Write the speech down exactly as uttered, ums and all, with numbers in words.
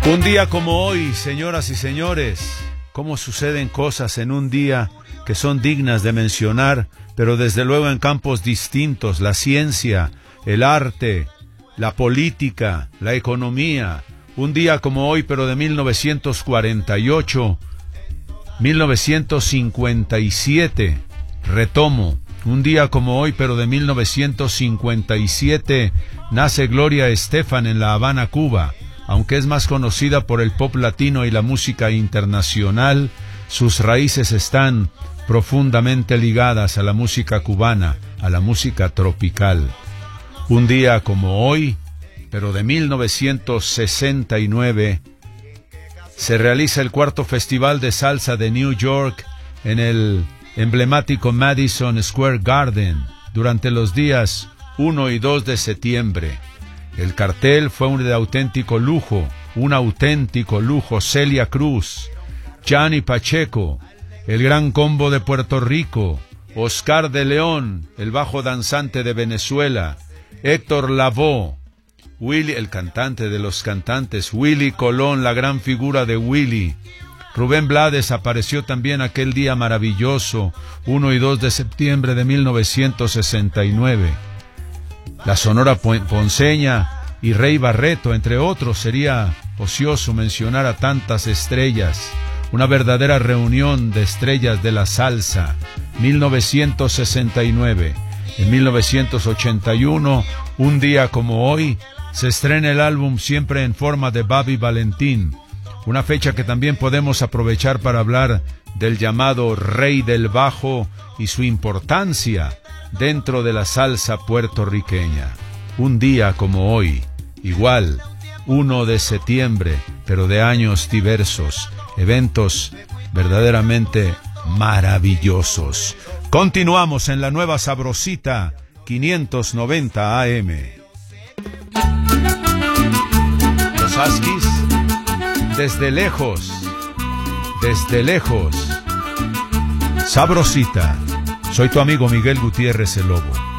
Un día como hoy, señoras y señores, cómo suceden cosas en un día que son dignas de mencionar, pero desde luego en campos distintos: la ciencia, el arte, la política, la economía. Un día como hoy, pero de mil novecientos cuarenta y ocho, mil novecientos cincuenta y siete, retomo, un día como hoy, pero de mil novecientos cincuenta y siete, nace Gloria Estefan en La Habana, Cuba. Aunque es más conocida por el pop latino y la música internacional, sus raíces están profundamente ligadas a la música cubana, a la música tropical. Un día como hoy, pero de mil novecientos sesenta y nueve, se realiza el cuarto Festival de Salsa de New York en el emblemático Madison Square Garden durante los días uno y dos de septiembre. El cartel fue un de auténtico lujo, un auténtico lujo. Celia Cruz, Johnny Pacheco, el Gran Combo de Puerto Rico, Oscar de León, el bajo danzante de Venezuela, Héctor Lavoe, Willy, el cantante de los cantantes, Willy Colón, la gran figura de Willy. Rubén Blades apareció también aquel día maravilloso, uno y dos de septiembre de mil novecientos sesenta y nueve. La Sonora Ponceña y Rey Barreto, entre otros. Sería ocioso mencionar a tantas estrellas. Una verdadera reunión de estrellas de la salsa. mil novecientos sesenta y nueve. En mil novecientos ochenta y uno, un día como hoy, se estrena el álbum Siempre en Forma de Bobby Valentín. Una fecha que también podemos aprovechar para hablar del llamado Rey del Bajo y su importancia dentro de la salsa puertorriqueña. Un día como hoy, igual, uno de septiembre, pero de años diversos, eventos verdaderamente maravillosos. Continuamos en la nueva Sabrosita quinientos noventa A M. Los Huskies, desde lejos, desde lejos. Sabrosita. Soy tu amigo Miguel Gutiérrez el Lobo.